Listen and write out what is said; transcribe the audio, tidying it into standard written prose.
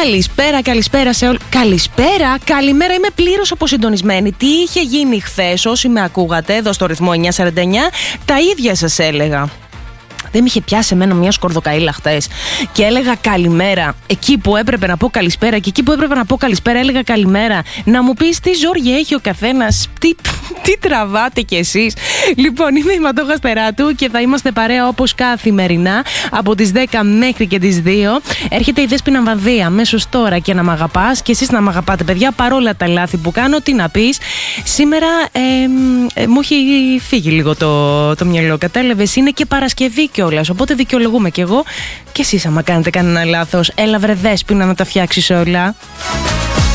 Καλησπέρα σε όλους. Καλημέρα, είμαι πλήρως αποσυντονισμένη. Τι είχε γίνει χθες, όσοι με ακούγατε εδώ στο ρυθμό 949, τα ίδια σας έλεγα. Δεν με είχε πιάσει εμένα μια σκορδοκαΐλα χτες και έλεγα καλημέρα εκεί που έπρεπε να πω καλησπέρα και εκεί που έπρεπε να πω καλησπέρα έλεγα καλημέρα. Να μου πεις τι ζόρια έχει ο καθένας, τι τραβάτε κι εσείς. Λοιπόν, είμαι η Ματώχα Στεράτου και θα είμαστε παρέα όπως καθημερινά από τις 10 μέχρι και τις 2. Έρχεται η Δέσποινα Βανδία αμέσως τώρα και να μ' αγαπάς και εσείς να μ' αγαπάτε, παιδιά, παρόλα τα λάθη που κάνω. Τι να πεις, σήμερα μου έχει φύγει λίγο το μυαλό, κατάλαβες, είναι και Παρασκευή κιόλας, οπότε δικαιολογούμε κι εγώ και εσείς άμα κάνετε κανένα λάθος. Έλα βρε Δέσποινα να τα φτιάξεις όλα.